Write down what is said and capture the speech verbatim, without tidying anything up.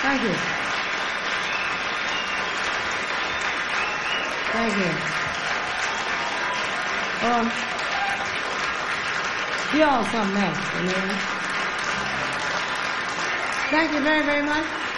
Thank you. Thank you. Um, you all something else, you know? Thank you very, very much.